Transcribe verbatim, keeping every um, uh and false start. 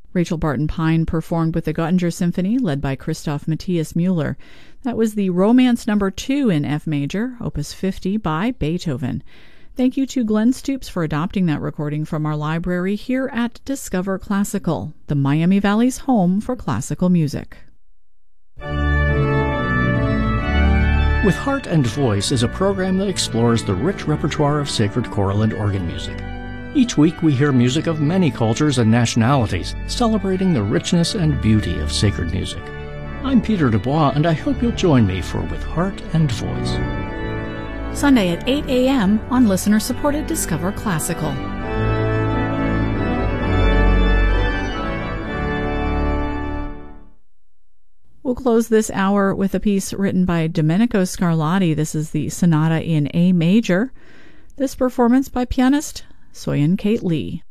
Rachel Barton Pine performed with the Göttinger Symphony, led by Christoph Matthias Müller. That was the Romance Number two in F major, Opus fifty by Beethoven. Thank you to Glenn Stoops for adopting that recording from our library here at Discover Classical, the Miami Valley's home for classical music. With Heart and Voice is a program that explores the rich repertoire of sacred choral and organ music. Each week we hear music of many cultures and nationalities, celebrating the richness and beauty of sacred music. I'm Peter Dubois, and I hope you'll join me for With Heart and Voice. Sunday at eight a.m. on listener-supported Discover Classical. We'll close this hour with a piece written by Domenico Scarlatti. This is the Sonata in A major. This performance by pianist Soyeon Kate Lee.